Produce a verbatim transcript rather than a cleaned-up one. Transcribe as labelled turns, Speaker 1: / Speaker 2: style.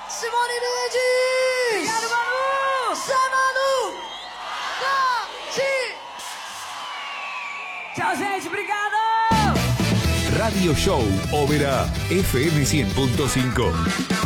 Speaker 1: Simone Mendes!
Speaker 2: Obrigado, Manu!
Speaker 1: Zé Manu!
Speaker 2: Tchau, gente, obrigado!
Speaker 3: Radio Show Ópera F M cien punto cinco.